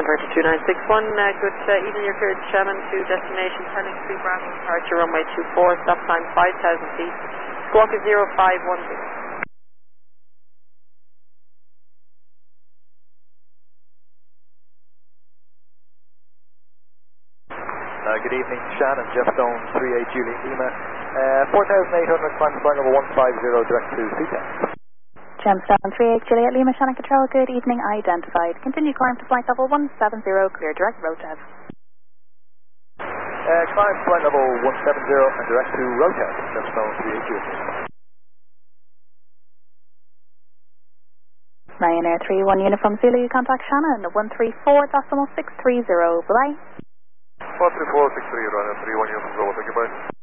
32.961. Good evening, you're cleared Shannon to destination Penning Street, Bravo, departure runway 24, stop time 5,000 feet. Squawk is 0510. Good evening, Shannon, Jeffstone, 38 Juliet Lima. 4,800, climb to flight level 150, direct to Seatown. Gemstone 38 Juliet Lima, Shannon Control, good evening, identified. Continue climb to flight level 170, clear direct Rotev. Climb to flight level 170 and direct to Rotev, Gemstone 38 Juliet Lima. Ryanair 31 Uniform Zulu, you contact Shannon, 134.630, bye-bye. 134.630, Ryanair 31 Uniform Zulu, thank you, bye.